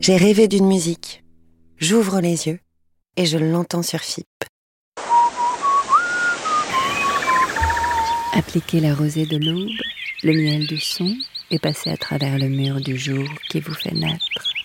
J'ai rêvé d'une musique. J'ouvre les yeux et je l'entends sur FIP. Appliquez la rosée de l'aube, le miel du son et passez à travers le mur du jour qui vous fait naître.